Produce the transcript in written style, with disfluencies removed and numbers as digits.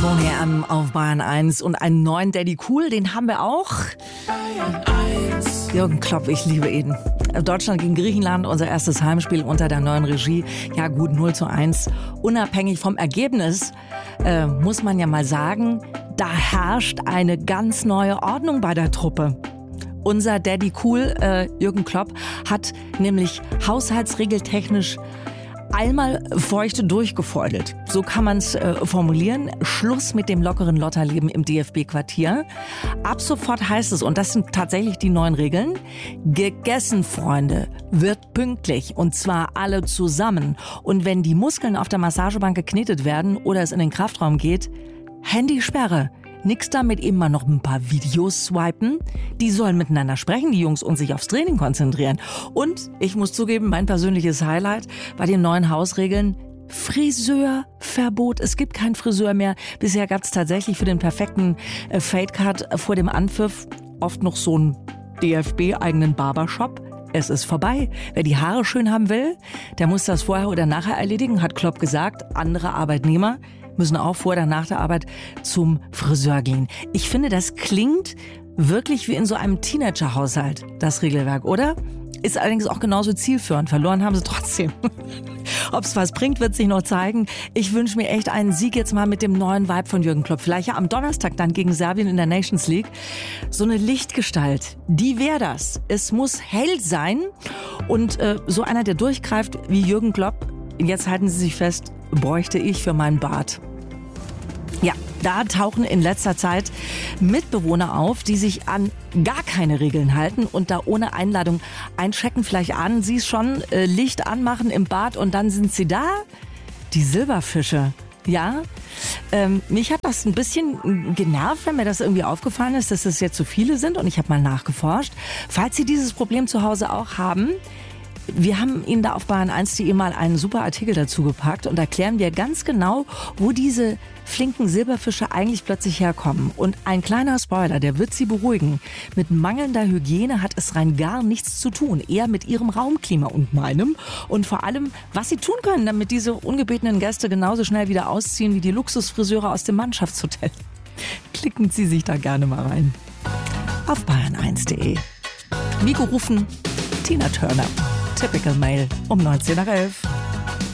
Boney M auf Bayern 1 und einen neuen Daddy Cool, den haben wir auch. Jürgen Klopp, ich liebe ihn. Deutschland gegen Griechenland, unser erstes Heimspiel unter der neuen Regie. Ja gut, 0:1. Unabhängig vom Ergebnis muss man ja mal sagen, da herrscht eine ganz neue Ordnung bei der Truppe. Unser Daddy Cool, Jürgen Klopp, hat nämlich haushaltsregeltechnisch einmal feucht durchgefeudelt. So kann man es formulieren. Schluss mit dem lockeren Lotterleben im DFB-Quartier. Ab sofort heißt es, und das sind tatsächlich die neuen Regeln, gegessen, Freunde, wird pünktlich und zwar alle zusammen. Und wenn die Muskeln auf der Massagebank geknetet werden oder es in den Kraftraum geht, Handysperre. Nix damit eben mal noch ein paar Videos swipen. Die sollen miteinander sprechen, die Jungs, und sich aufs Training konzentrieren. Und ich muss zugeben, mein persönliches Highlight bei den neuen Hausregeln: Friseurverbot. Es gibt keinen Friseur mehr. Bisher gab es tatsächlich für den perfekten Fade-Cut vor dem Anpfiff oft noch so einen DFB-eigenen Barbershop. Es ist vorbei. Wer die Haare schön haben will, der muss das vorher oder nachher erledigen, hat Klopp gesagt. Andere Arbeitnehmer müssen auch vor oder nach der Arbeit zum Friseur gehen. Ich finde, das klingt wirklich wie in so einem Teenager-Haushalt, das Regelwerk, oder? Ist allerdings auch genauso zielführend. Verloren haben sie trotzdem. Ob es was bringt, wird sich noch zeigen. Ich wünsche mir echt einen Sieg jetzt mal mit dem neuen Vibe von Jürgen Klopp. Vielleicht ja am Donnerstag dann gegen Serbien in der Nations League. So eine Lichtgestalt, die wäre das. Es muss hell sein. Und so einer, der durchgreift wie Jürgen Klopp, jetzt halten Sie sich fest, bräuchte ich für meinen Bart. Ja, da tauchen in letzter Zeit Mitbewohner auf, die sich an gar keine Regeln halten und da ohne Einladung einchecken. Vielleicht ahnen Sie es schon, Licht anmachen im Bad und dann sind sie da. Die Silberfische. Ja, mich hat das ein bisschen genervt, wenn mir das irgendwie aufgefallen ist, dass es jetzt so viele sind, und ich habe mal nachgeforscht. Falls Sie dieses Problem zu Hause auch haben, wir haben Ihnen da auf bayern1.de mal einen super Artikel dazu gepackt und erklären wir ganz genau, wo diese flinken Silberfische eigentlich plötzlich herkommen. Und ein kleiner Spoiler, der wird Sie beruhigen. Mit mangelnder Hygiene hat es rein gar nichts zu tun. Eher mit Ihrem Raumklima und meinem. Und vor allem, was Sie tun können, damit diese ungebetenen Gäste genauso schnell wieder ausziehen wie die Luxusfriseure aus dem Mannschaftshotel. Klicken Sie sich da gerne mal rein. Auf bayern1.de. Wie gerufen, Tina Turner. Typical Mail um 19:11.